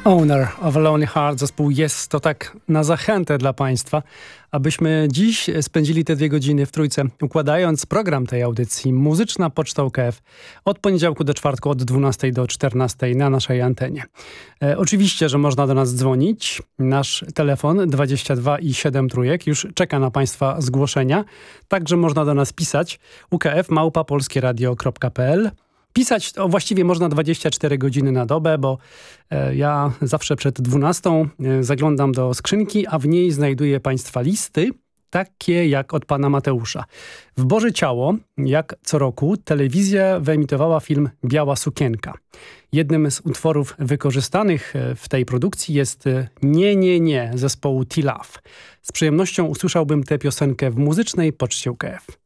Owner of a Lonely Heart, zespół Jest, to tak na zachętę dla Państwa, abyśmy dziś spędzili te 2 godziny w trójce, układając program tej audycji Muzyczna Poczta UKF od poniedziałku do czwartku, od 12 do 14 na naszej antenie. Oczywiście, że można do nas dzwonić. Nasz telefon 22 i 7 trójek już czeka na Państwa zgłoszenia. Także można do nas pisać ukf@polskieradio.pl. Pisać to właściwie można 24 godziny na dobę, bo ja zawsze przed 12 zaglądam do skrzynki, a w niej znajduję Państwa listy, takie jak od pana Mateusza. W Boże Ciało, jak co roku, telewizja wyemitowała film Biała sukienka. Jednym z utworów wykorzystanych w tej produkcji jest Nie, nie, nie zespołu T-Love. Z przyjemnością usłyszałbym tę piosenkę w Muzycznej Poczcie UKF.